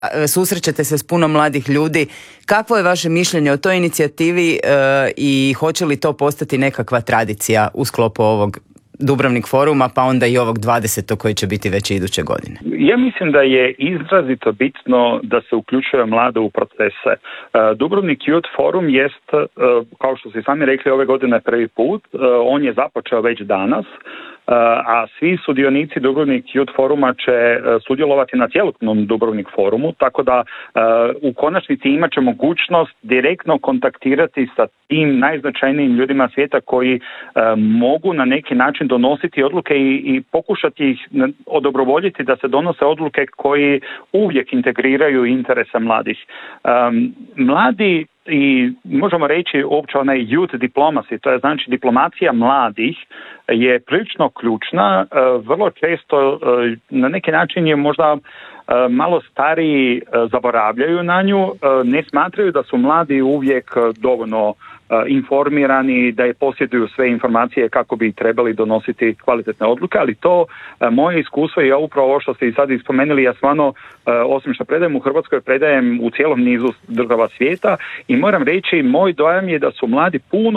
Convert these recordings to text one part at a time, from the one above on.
susrećete se s puno mladih ljudi. Kakvo je vaše mišljenje o toj inicijativi i hoće li to postati nekakva tradicija u sklopu ovog Dubrovnik foruma, pa onda i ovog 20. koji će biti već iduće godine? Ja mislim da je izrazito bitno da se uključuje mlade u procese. Dubrovnik Youth Forum jest, kao što ste sami rekli, ove godine prvi put. On je započeo već danas, a svi sudionici Dubrovnik Youth Foruma će sudjelovati na cjelokupnom Dubrovnik forumu, tako da u konačnici imat će mogućnost direktno kontaktirati sa tim najznačajnijim ljudima svijeta koji mogu na neki način donositi odluke i pokušati ih odobrovoljiti da se donose odluke koji uvijek integriraju interese mladih. Mladi i možemo reći uopće onaj youth diplomacy, to je znači diplomacija mladih je prilično ključna, vrlo često na neki način je možda malo stariji zaboravljaju na nju, ne smatraju da su mladi uvijek dovoljno informirani, da je posjeduju sve informacije kako bi trebali donositi kvalitetne odluke, ali to moje iskustvo je upravo ovo što ste i sad spomenuli, ja stvarno osim što predajem u Hrvatskoj, predajem u cijelom nizu država svijeta i moram reći, moj dojam je da su mladi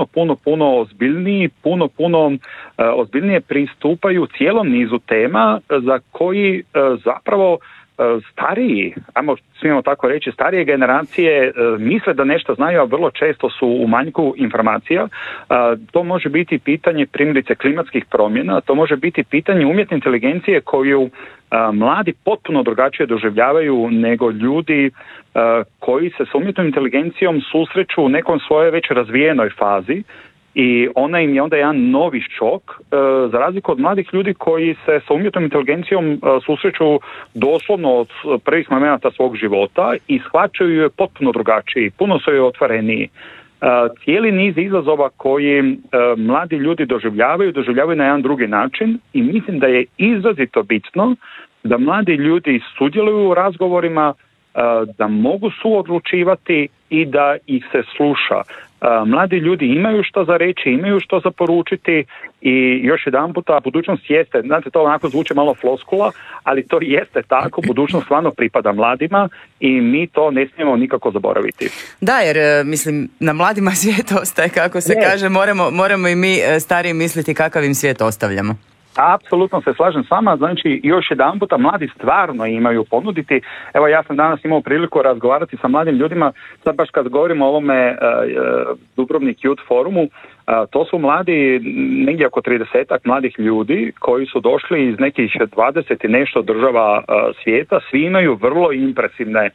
puno ozbiljniji, puno ozbiljnije pristupaju cijelom nizu tema za koji zapravo stariji, ajmo smijemo tako reći, starije generacije misle da nešto znaju, a vrlo često su u manjku informacija. To može biti pitanje primjerice klimatskih promjena, to može biti pitanje umjetne inteligencije koju mladi potpuno drugačije doživljavaju nego ljudi koji se s umjetnom inteligencijom susreću u nekom svojoj već razvijenoj fazi. I ona im je onda jedan novi šok, za razliku od mladih ljudi koji se sa umjetnom inteligencijom susreću doslovno od prvih momenata svog života i shvaćaju je potpuno drugačiji, puno su joj otvoreniji. Cijeli niz izazova koji mladi ljudi doživljavaju na jedan drugi način i mislim da je izrazito bitno da mladi ljudi sudjeluju u razgovorima, da mogu suodlučivati i da ih se sluša. Mladi ljudi imaju što za reći, imaju što za poručiti i još jedan puta budućnost jeste, znate to onako zvuči malo floskula, ali to jeste tako, budućnost stvarno pripada mladima i mi to ne smijemo nikako zaboraviti. Da, jer mislim na mladima svijet ostaje, kako se kaže, moramo i mi stariji misliti kakav im svijet ostavljamo. Apsolutno se slažem s vama, znači još jedan puta mladi stvarno imaju ponuditi. Evo ja sam danas imao priliku razgovarati sa mladim ljudima, sad baš kad govorimo o ovome Dubrovnik Youth Forumu, to su mladi, negdje oko 30-ak mladih ljudi koji su došli iz nekih 20 i nešto država svijeta, svi imaju vrlo impresivne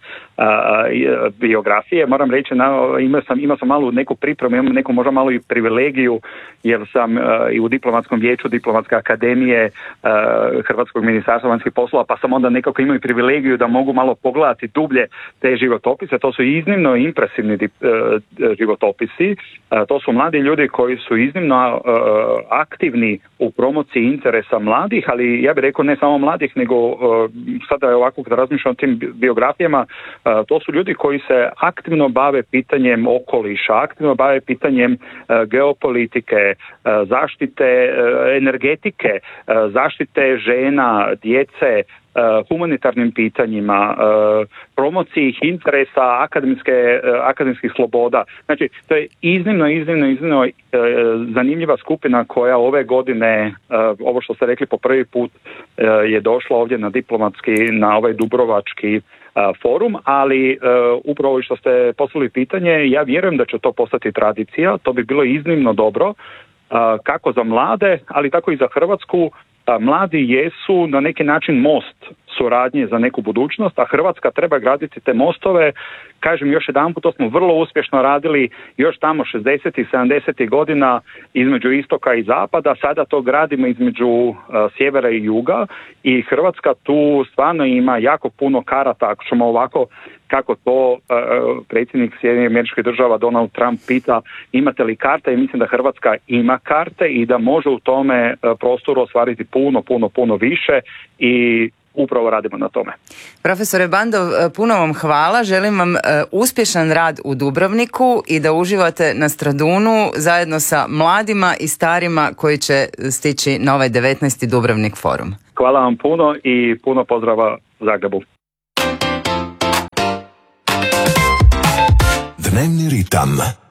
biografije, moram reći, imao sam malu neku pripremu, imam neku možda malo i privilegiju, jer sam i u diplomatskom vijeću Diplomatske akademije Hrvatskog ministarstva vanjskih poslova, pa sam onda nekako imao i privilegiju da mogu malo pogledati dublje te životopise, to su iznimno impresivni životopisi, to su mladi ljudi koji su iznimno aktivni u promociji interesa mladih, ali ja bih rekao ne samo mladih, nego sada je ovako kada razmišljam o tim biografijama, to su ljudi koji se aktivno bave pitanjem okoliša, aktivno bave pitanjem geopolitike, zaštite energetike, zaštite žena, djece, humanitarnim pitanjima, promociji interesa akademskih sloboda. Znači, to je iznimno zanimljiva skupina koja ove godine, ovo što ste rekli po prvi put, je došla ovdje na ovaj Dubrovački forum, ali upravo što ste postavili pitanje, ja vjerujem da će to postati tradicija, to bi bilo iznimno dobro, kako za mlade, ali tako i za Hrvatsku. Mladi jesu na neki način most suradnje za neku budućnost, a Hrvatska treba graditi te mostove. Kažem još jedanput, to smo vrlo uspješno radili još tamo 60. i 70. godina između istoka i zapada, sada to gradimo između sjevera i juga i Hrvatska tu stvarno ima jako puno karata, ako ćemo ovako kako to predsjednik Sjedinjenih Američkih Država Donald Trump pita imate li karte, i mislim da Hrvatska ima karte i da može u tome prostoru ostvariti puno više i upravo radimo na tome. Profesore Bandov, puno vam hvala, želim vam uspješan rad u Dubrovniku i da uživate na Stradunu zajedno sa mladima i starima koji će stići na ovaj 19. Dubrovnik forum. Hvala vam puno i puno pozdrava Zagrebu. Dnevni ritam.